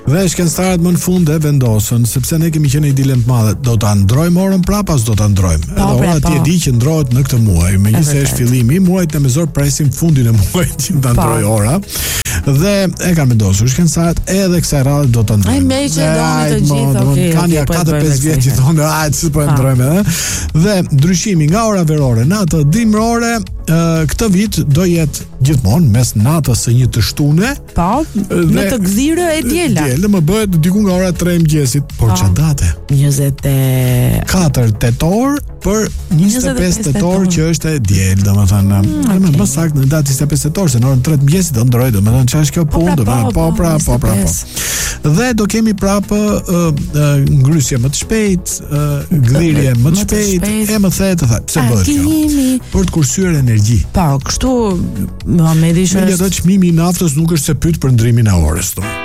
Dhe shkencëtarët më në fund e vendosën, sepse ne kemi qenë një dilemë të madhe, do ta ndrojmë orën prapë as do ta ndrojmë. Edhe ora ti e di që ndrohet në këtë muaj, megjithëse është fillimi i muajit, ne me zor presim fundin e muajit që ta ndrojë ora. Dhe e kanë vendosur shkencëtarët edhe kësaj radhe do ta ndrojmë. Ai me që doni të gjithë, kanë ja 4-5 vjet që thonë, si po e ndrojmë edhe. Dhe ndryshimi nga ora verore në atë dimrore këtë vit do jetë gjithmonë mes natës së një të shtune, në të gdhirë e diela. Diela më bëhet diku nga ora 3 mëngjesit, por çfarë date? 24 tetor për 25 tetor që është e diel, domethënë, më saktë në datë 25 tetor, se në orën 3 mëngjesit do ndroj, domethënë çfarë është kjo punë, domethënë po. Dhe do kemi prapë ngrysje më të shpejtë, gdhirje më të shpejtë, e më thethë, pse bëhet kjo? Për të kursyer energji. Po, kështu Muhamedi që çmimi i naftës nuk është se pyet për ndrimin e orës,